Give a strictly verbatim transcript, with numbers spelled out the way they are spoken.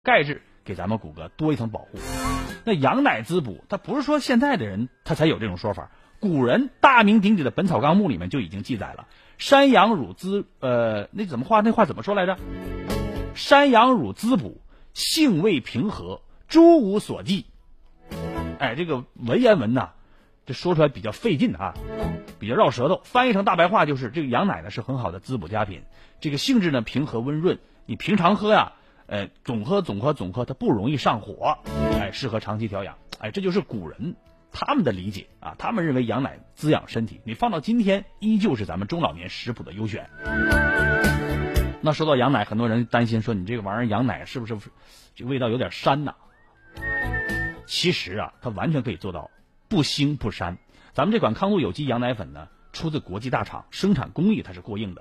钙质给咱们骨骼多一层保护。那羊奶滋补，它不是说现在的人他才有这种说法，古人大名鼎鼎的《本草纲目》里面就已经记载了，山羊乳滋，呃，那怎么话那话怎么说来着？山羊乳滋补，性味平和，诸无所忌。哎，这个文言文呐、啊，这说出来比较费劲啊，比较绕舌头。翻译成大白话就是，这个羊奶呢是很好的滋补佳品，这个性质呢平和温润，你平常喝呀，呃，总喝总喝总喝，它不容易上火，哎，适合长期调养。哎，这就是古人他们的理解啊，他们认为羊奶滋养身体，你放到今天依旧是咱们中老年食谱的优选。那说到羊奶，很多人担心说你这个玩意儿羊奶是不是这味道有点膻呐？其实啊，它完全可以做到不腥不膻。咱们这款康露有机羊奶粉呢，出自国际大厂，生产工艺它是过硬的，